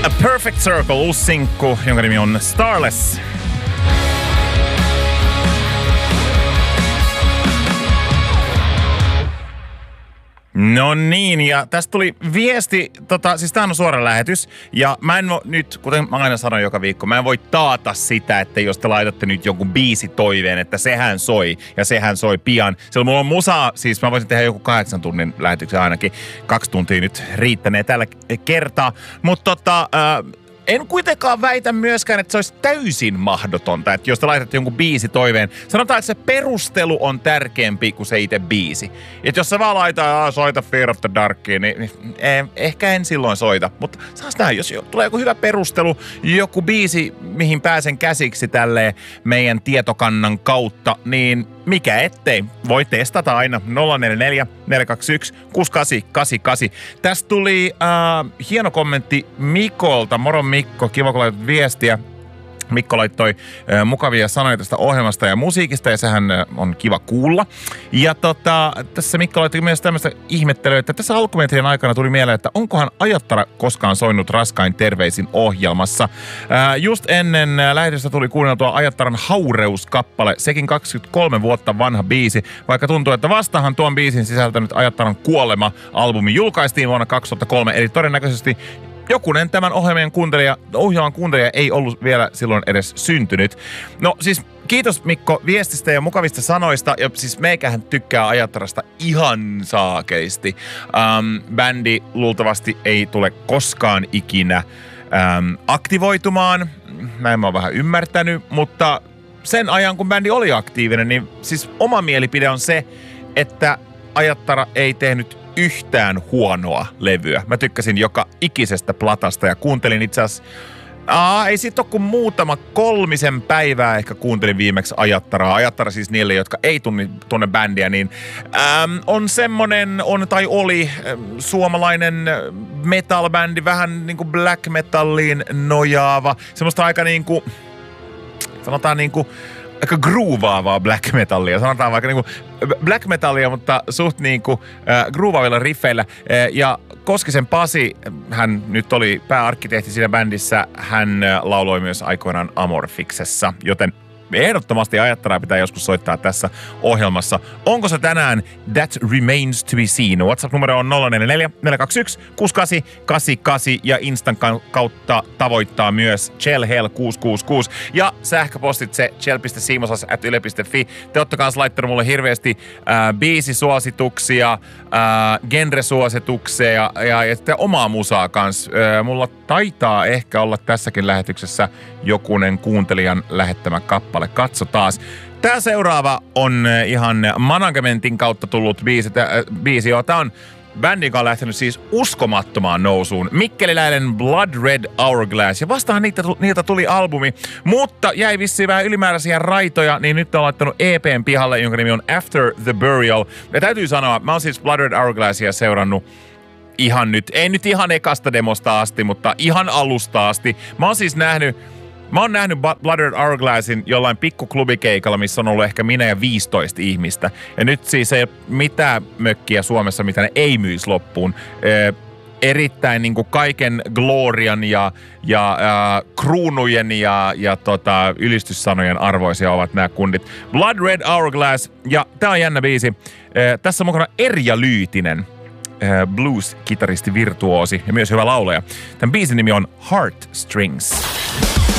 A Perfect Circle, uusi sinkku, jonka nimi on Starless. No niin, ja tästä tuli viesti, siis tää on suora lähetys, ja mä en nyt, kuten mä aina sanon joka viikko, mä en voi taata sitä, että jos te laitatte nyt jonkun biisitoiveen, että sehän soi, ja sehän soi pian. Sillä mulla on musaa, siis mä voisin tehdä joku 8 tunnin lähetyksen ainakin, 2 tuntia nyt riittänee tällä kertaa, mutta en kuitenkaan väitä myöskään, että se olisi täysin mahdotonta, että jos te laitatte jonkun biisitoiveen, sanotaan, että se perustelu on tärkeämpi kuin se itse biisi. Että jos sä vaan laitaa, soita Fear of the Darkia, niin ehkä en silloin soita. Mutta saas nähdä, jos tulee joku hyvä perustelu, joku biisi, mihin pääsen käsiksi tälleen meidän tietokannan kautta, niin mikä ettei. Voi testata aina 044 421 6888. Tästä tuli hieno kommentti Mikolta. Moro Mikko, kiva kun laitat viestiä. Mikko laittoi mukavia sanoja tästä ohjelmasta ja musiikista, ja sehän on kiva kuulla. Ja tässä Mikko laittoi myös tämmöistä ihmettelyä, että tässä alkumetrien aikana tuli mieleen, että onkohan Ajattara koskaan soinut Raskain terveisin ohjelmassa. Just ennen lähetystä tuli kuunneltua Ajattaran Haureus-kappale, sekin 23 vuotta vanha biisi, vaikka tuntuu, että vastahan tuon biisin sisältänyt Ajattaran Kuolema-albumi julkaistiin vuonna 2003, eli todennäköisesti jokunen tämän ohjelman kuuntelija ei ollut vielä silloin edes syntynyt. No siis kiitos Mikko viestistä ja mukavista sanoista. Ja siis meikähän tykkää Ajattarasta ihan saakeisti. Bändi luultavasti ei tule koskaan ikinä aktivoitumaan. Näin mä oon vähän ymmärtänyt, mutta sen ajan kun bändi oli aktiivinen, niin siis oma mielipide on se, että Ajattara ei tehnyt yhtään huonoa levyä. Mä tykkäsin joka ikisestä platasta ja kuuntelin itse asiassa, ei siitä ole kuin muutama 3 päivää ehkä kuuntelin viimeksi Ajattaraa. Ajattara siis niille, jotka ei tunne bändiä, niin oli suomalainen metal-bändi, vähän niinku black metalliin nojaava. Semmoista aika niinku, sanotaan niinku, aika groovaavaa black metallia. Sanotaan vaikka niinku black metallia, mutta suht niinku groovaavilla riffeillä. Ja Koskisen Pasi, hän nyt oli pääarkkitehti siinä bändissä, hän lauloi myös aikoinaan Amorfiksessa, joten ehdottomasti Ajattaraa pitää joskus soittaa tässä ohjelmassa. Onko se tänään? That remains to be seen. WhatsApp-numero on 044 421 6888 ja Instan kautta tavoittaa myös chellhell666. Ja sähköpostit se chell.siimosas@yle.fi. Te ootte kanssa laittanut mulle hirveästi biisisuosituksia, genresuosituksia ja sitten omaa musaa kanssa. Mulla taitaa ehkä olla tässäkin lähetyksessä jokunen kuuntelijan lähettämä kappale. Katsotaan. Tää seuraava on ihan managementin kautta tullut biisi. Tää on bändi, joka on lähtenyt siis uskomattomaan nousuun. Mikkeliläinen Blood Red Hourglass. Ja vastahan niiltä tuli albumi, mutta jäi vissiin vähän ylimääräisiä raitoja, niin nyt on laittanut EPn pihalle, jonka nimi on After the Burial. Ja täytyy sanoa, mä oon siis Blood Red Hourglassia seurannut ei nyt ihan ekasta demosta asti, mutta ihan alusta asti. Mä oon nähnyt Blood Red Hourglassin jollain pikkuklubikeikalla, missä on ollut ehkä minä ja 15 ihmistä. Ja nyt siis ei ole mitään mökkiä Suomessa, mitä ne ei myisi loppuun. Erittäin niin kuin kaiken glorian ja kruunujen ja ylistyssanojen arvoisia ovat nämä kundit. Blood Red Hourglass, ja tää on jännä biisi. Tässä on mukana Erja Lyytinen, blues-kitaristi virtuoosi ja myös hyvä laulaja. Tämän biisin nimi on Heartstrings.